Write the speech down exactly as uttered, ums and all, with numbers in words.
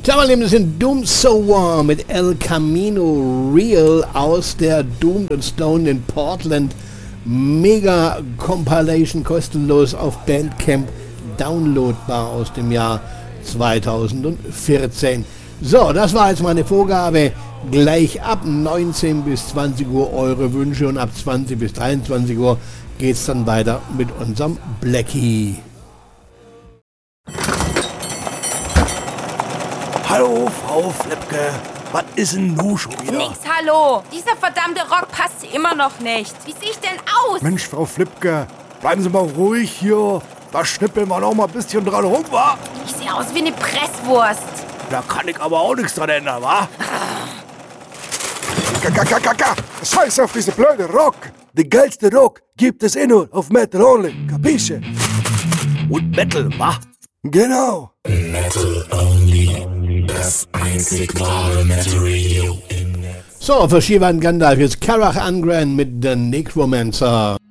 Ja, meine Lieben, das sind Doom So War mit El Camino Real aus der Doomed and Stoned in Portland Mega Compilation, kostenlos auf Bandcamp downloadbar aus dem Jahr zweitausendvierzehn. So, das war jetzt meine Vorgabe. Gleich ab neunzehn bis zwanzig Uhr eure Wünsche und ab zwanzig bis dreiundzwanzig Uhr geht's dann weiter mit unserem Blackie. Hallo, Frau Flipke. Was ist denn nun schon wieder? Nix, hallo. Dieser verdammte Rock passt immer noch nicht. Wie sehe ich denn aus? Mensch, Frau Flipke, bleiben Sie mal ruhig hier. Da schnippeln wir noch mal ein bisschen dran rum, wa? Ich sehe aus wie eine Presswurst. Da kann ich aber auch nichts dran ändern, wa? Kaka, scheiß auf diese blöde Rock. Den geilste Rock gibt es eh nur auf Metal Only, capisce? Und Metal, wa? Genau. Metal Only, das einzig wahre Metal Radio im Netz. So, für Shivan Gandalf jetzt Karach Angren mit The Necromancer.